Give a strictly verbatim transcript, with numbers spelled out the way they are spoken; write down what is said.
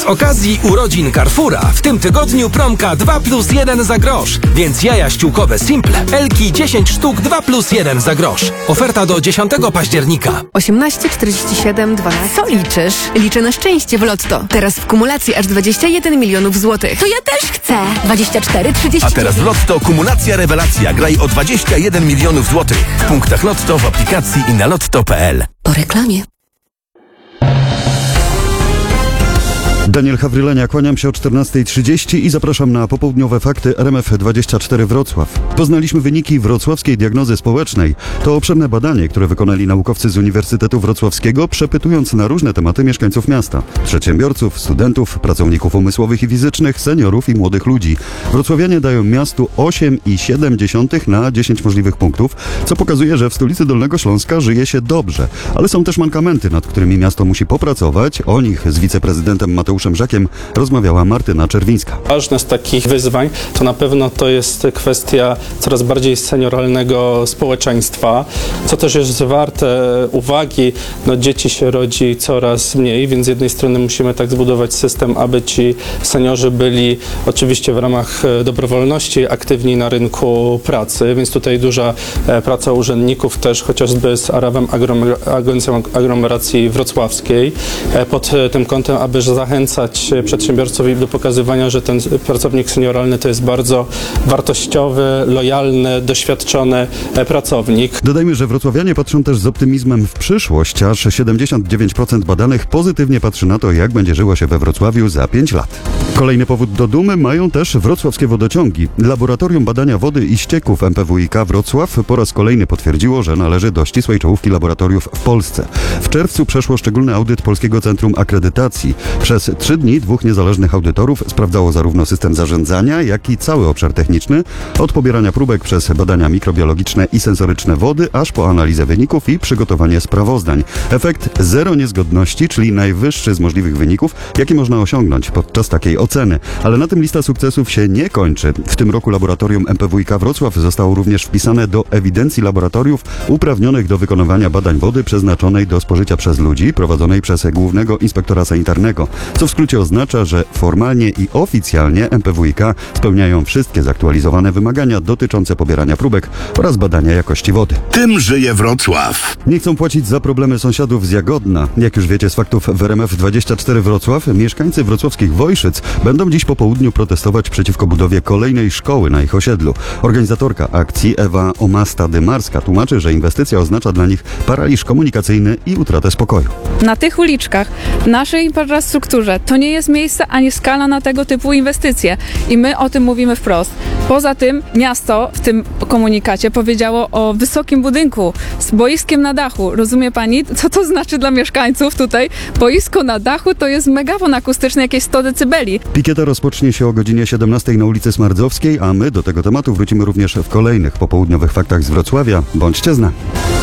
okazji urodzin Carrefoura w tym tygodniu promka dwa plus jeden za grosz, więc jaja ściółkowe Simple, Elki dziesięć sztuk dwa plus jeden za grosz. Oferta do dziesiątego października. osiemnaście, czterdzieści siedem, dwanaście. Co liczysz? Liczę na szczęście w Lotto. Teraz w kumulacji aż dwadzieścia jeden milionów złotych. To ja też chcę. dwadzieścia cztery, trzydzieści. A teraz w Lotto kumulacja rewelacja. Graj o dwadzieścia jeden milionów złotych. W punktach Lotto, w aplikacji i na lotto kropka p l. Po reklamie. Daniel Hawrylenia, kłaniam się o czternasta trzydzieści i zapraszam na popołudniowe fakty R M F dwadzieścia cztery Wrocław. Poznaliśmy wyniki wrocławskiej diagnozy społecznej. To obszerne badanie, które wykonali naukowcy z Uniwersytetu Wrocławskiego, przepytując na różne tematy mieszkańców miasta. Przedsiębiorców, studentów, pracowników umysłowych i fizycznych, seniorów i młodych ludzi. Wrocławianie dają miastu osiem i siedem dziesiątych na dziesięć możliwych punktów, co pokazuje, że w stolicy Dolnego Śląska żyje się dobrze. Ale są też mankamenty, nad którymi miasto musi popracować. O nich z wiceprezydentem Mateuszem Żakiem rozmawiała Martyna Czerwińska. Ważne z takich wyzwań to na pewno to jest kwestia coraz bardziej senioralnego społeczeństwa, co też jest warte uwagi. No, dzieci się rodzi coraz mniej, więc z jednej strony musimy tak zbudować system, aby ci seniorzy byli oczywiście w ramach dobrowolności aktywni na rynku pracy, więc tutaj duża praca urzędników też chociażby z Arawem, Agencją Aglomeracji Wrocławskiej pod tym kątem, aby zachęcać przedsiębiorców do pokazywania, że ten pracownik senioralny to jest bardzo wartościowy, lojalny, doświadczony pracownik. Dodajmy, że wrocławianie patrzą też z optymizmem w przyszłość. Aż siedemdziesiąt dziewięć procent badanych pozytywnie patrzy na to, jak będzie żyło się we Wrocławiu za pięć lat. Kolejny powód do dumy mają też wrocławskie wodociągi. Laboratorium Badania Wody i Ścieków M P W i K Wrocław po raz kolejny potwierdziło, że należy do ścisłej czołówki laboratoriów w Polsce. W czerwcu przeszło szczególny audyt Polskiego Centrum Akredytacji. Przez trzy dni dwóch niezależnych audytorów sprawdzało zarówno system zarządzania, jak i cały obszar techniczny, od pobierania próbek przez badania mikrobiologiczne i sensoryczne wody, aż po analizę wyników i przygotowanie sprawozdań. Efekt zero niezgodności, czyli najwyższy z możliwych wyników, jaki można osiągnąć podczas takiej oceny. Ale na tym lista sukcesów się nie kończy. W tym roku laboratorium M P W i K Wrocław zostało również wpisane do ewidencji laboratoriów uprawnionych do wykonywania badań wody przeznaczonej do spożycia przez ludzi, prowadzonej przez Głównego Inspektora Sanitarnego, co w skrócie oznacza, że formalnie i oficjalnie M P W i K spełniają wszystkie zaktualizowane wymagania dotyczące pobierania próbek oraz badania jakości wody. Tym żyje Wrocław. Nie chcą płacić za problemy sąsiadów z Jagodna. Jak już wiecie z faktów w R M F dwadzieścia cztery Wrocław, mieszkańcy wrocławskich Wojszyc będą dziś po południu protestować przeciwko budowie kolejnej szkoły na ich osiedlu. Organizatorka akcji Ewa Omasta-Dymarska tłumaczy, że inwestycja oznacza dla nich paraliż komunikacyjny i utratę spokoju. Na tych uliczkach, w naszej infrastrukturze, to nie jest miejsce ani skala na tego typu inwestycje. I my o tym mówimy wprost. Poza tym miasto w tym komunikacie powiedziało o wysokim budynku z boiskiem na dachu. Rozumie pani, co to znaczy dla mieszkańców tutaj? Boisko na dachu to jest megafon akustyczny, jakieś sto decybeli. Pikieta rozpocznie się o godzinie siedemnastej na ulicy Smardzowskiej, a my do tego tematu wrócimy również w kolejnych popołudniowych faktach z Wrocławia. Bądźcie z nami.